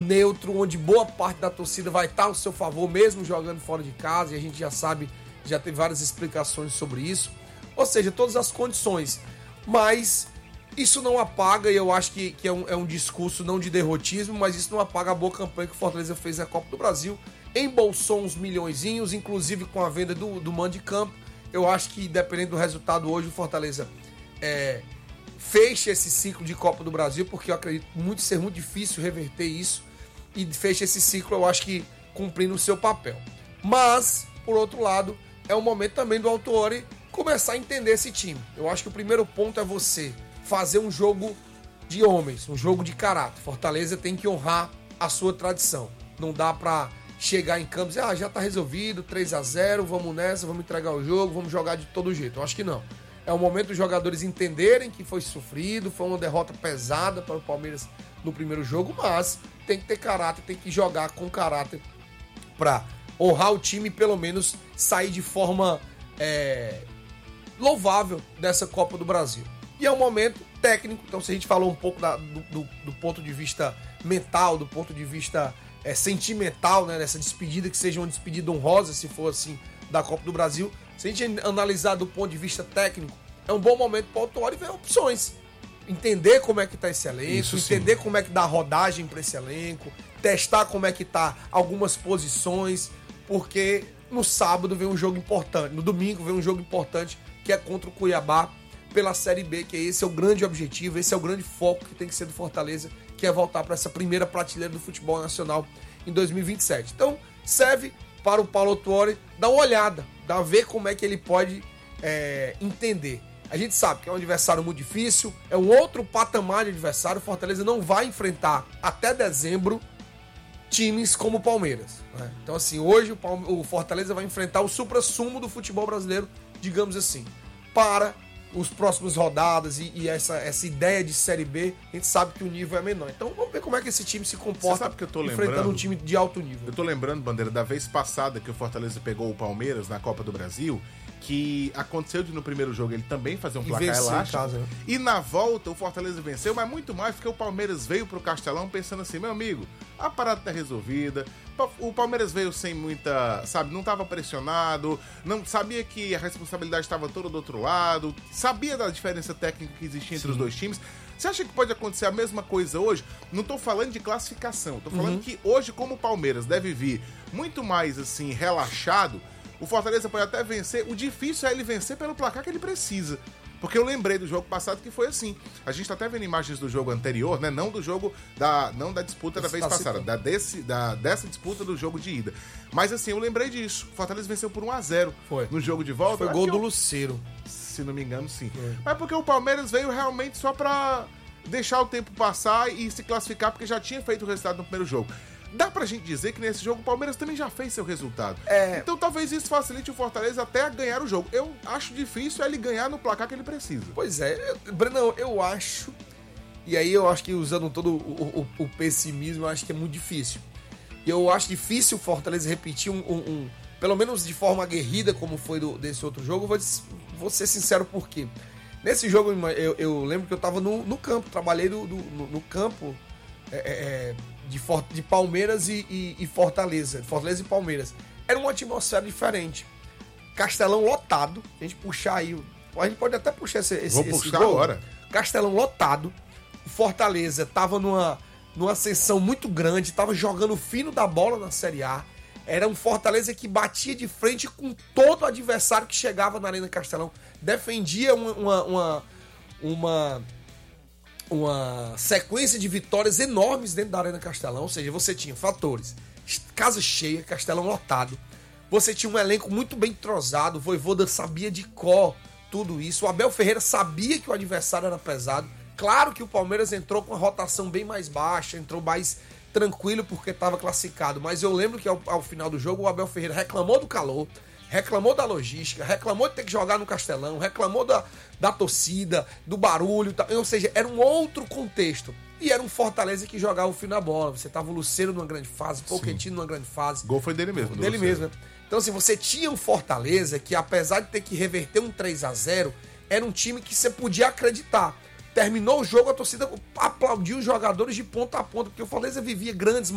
neutro, onde boa parte da torcida vai estar ao seu favor, mesmo jogando fora de casa, e a gente já sabe, já tem várias explicações sobre isso. Ou seja, todas as condições. Mas isso não apaga, e eu acho que é um discurso não de derrotismo, mas isso não apaga a boa campanha que o Fortaleza fez na Copa do Brasil. Embolsou uns milhõezinhos, inclusive com a venda do mando de campo. Eu acho que, dependendo do resultado hoje, o Fortaleza fecha esse ciclo de Copa do Brasil, porque eu acredito ser muito difícil reverter isso, e fecha esse ciclo, eu acho que cumprindo o seu papel. Mas, por outro lado, é o momento também do Autuori começar a entender esse time. Eu acho que o primeiro ponto é você fazer um jogo de homens, um jogo de caráter. Fortaleza tem que honrar a sua tradição. Não dá pra chegar em campo e dizer, já tá resolvido, 3-0, vamos nessa, vamos entregar o jogo, vamos jogar de todo jeito. Eu acho que não. É o momento dos jogadores entenderem que foi sofrido, foi uma derrota pesada para o Palmeiras no primeiro jogo, mas tem que ter caráter, tem que jogar com caráter para honrar o time e pelo menos sair de forma louvável dessa Copa do Brasil. E é um momento técnico, então se a gente falou um pouco do ponto de vista mental, do ponto de vista sentimental, né, dessa despedida, que seja uma despedida honrosa, se for assim, da Copa do Brasil. Se a gente analisar do ponto de vista técnico, é um bom momento para o Autuori ver opções. Entender como é que tá esse elenco, entender como é que dá a rodagem para esse elenco, testar como é que tá algumas posições, porque no sábado vem um jogo importante, no domingo vem um jogo importante, que é contra o Cuiabá, pela Série B, que esse é o grande objetivo, esse é o grande foco que tem que ser do Fortaleza, que é voltar para essa primeira prateleira do futebol nacional em 2027. Então, serve para o Paulo Autuori dar uma olhada, ver como é que ele pode entender. A gente sabe que é um adversário muito difícil, é um outro patamar de adversário. O Fortaleza não vai enfrentar até dezembro times como o Palmeiras, né? Então, assim, hoje o Fortaleza vai enfrentar o suprassumo do futebol brasileiro, digamos assim, para os próximos rodadas e essa ideia de Série B. A gente sabe que o nível é menor. Então vamos ver como é que esse time se comporta enfrentando um time de alto nível. Eu tô lembrando, Bandeira, da vez passada que o Fortaleza pegou o Palmeiras na Copa do Brasil, que aconteceu de no primeiro jogo ele também fazer um placar elástico. E na volta o Fortaleza venceu, mas muito mais porque o Palmeiras veio pro Castelão pensando assim, meu amigo, a parada tá resolvida. O Palmeiras veio sem muita, sabe, não estava pressionado, não sabia que a responsabilidade estava toda do outro lado, sabia da diferença técnica que existia entre os dois times. Você acha que pode acontecer a mesma coisa hoje? Não tô falando de classificação, tô falando que hoje, como o Palmeiras deve vir muito mais assim, relaxado, o Fortaleza pode até vencer. O difícil é ele vencer pelo placar que ele precisa. Porque eu lembrei do jogo passado que foi assim. A gente tá até vendo imagens do jogo anterior, né? Não do jogo, não da disputa da vez passada, dessa disputa do jogo de ida. Mas assim, eu lembrei disso. O Fortaleza venceu por 1-0 no jogo de volta. Foi gol do Lucero. Se não me engano, sim. Mas porque o Palmeiras veio realmente só pra deixar o tempo passar e se classificar, porque já tinha feito o resultado no primeiro jogo. Dá pra gente dizer que nesse jogo o Palmeiras também já fez seu resultado. Então talvez isso facilite o Fortaleza até a ganhar o jogo. Eu acho difícil ele ganhar no placar que ele precisa. Pois é, Breno, eu acho, e aí eu acho que usando todo o pessimismo, eu acho que é muito difícil. E eu acho difícil o Fortaleza repetir pelo menos de forma aguerrida, como foi desse outro jogo. Vou ser sincero por quê. Nesse jogo, eu lembro que eu tava no campo, trabalhei no campo de Palmeiras e Fortaleza e Palmeiras. Era uma atmosfera diferente. Castelão lotado. A gente puxar aí, a gente pode até puxar esse gol agora. Castelão lotado. O Fortaleza tava numa ascensão muito grande, tava jogando fino da bola na Série A. Era um Fortaleza que batia de frente com todo adversário que chegava na Arena Castelão. Defendia uma sequência de vitórias enormes dentro da Arena Castelão. Ou seja, você tinha fatores: casa cheia, Castelão lotado. Você tinha um elenco muito bem entrosado. O Vojvoda sabia de cor tudo isso. O Abel Ferreira sabia que o adversário era pesado. Claro que o Palmeiras entrou com uma rotação bem mais baixa, entrou mais tranquilo porque estava classificado. Mas eu lembro que ao final do jogo o Abel Ferreira reclamou do calor, reclamou da logística, reclamou de ter que jogar no Castelão, reclamou da torcida, do barulho, ou seja, era um outro contexto. E era um Fortaleza que jogava o fim da bola. Você tava o Lucero numa grande fase, o Pochettino numa grande fase. O gol foi dele mesmo. Dele mesmo, né? Então, assim, você tinha um Fortaleza que, apesar de ter que reverter um 3-0, era um time que você podia acreditar. Terminou o jogo, a torcida aplaudiu os jogadores de ponta a ponta, porque o Fortaleza vivia grandes